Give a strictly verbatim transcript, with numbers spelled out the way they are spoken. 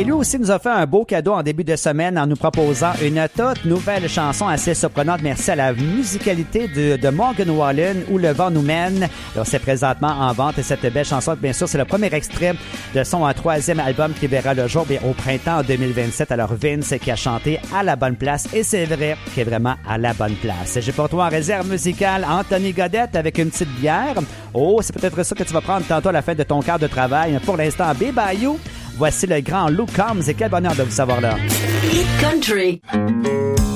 Et lui aussi nous a fait un beau cadeau en début de semaine en nous proposant une toute nouvelle chanson assez surprenante. Merci à la musicalité de, de Morgan Wallen, Où le vent nous mène. Alors, c'est présentement en vente et cette belle chanson, bien sûr, c'est le premier extrait de son un troisième album qui verra le jour bien, au printemps deux mille vingt-sept. Alors, Vince qui a chanté à la bonne place et c'est vrai qu'il est vraiment à la bonne place. J'ai pour toi en réserve musicale Anthony Godette avec une petite bière. Oh, c'est peut-être ça que tu vas prendre tantôt à la fin de ton quart de travail. Pour l'instant, Be Bayou. Voici le grand Luke Combs et quel bonheur de vous savoir là. Hit Country.